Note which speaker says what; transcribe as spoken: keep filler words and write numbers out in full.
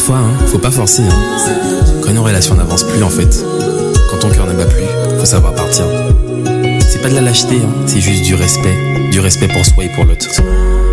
Speaker 1: Parfois, hein, faut pas forcer. Hein. Quand une relation n'avance plus, en fait, quand ton cœur ne bat plus, faut savoir partir. C'est pas de la lâcheté, hein, c'est juste du respect. Du respect pour soi et pour l'autre.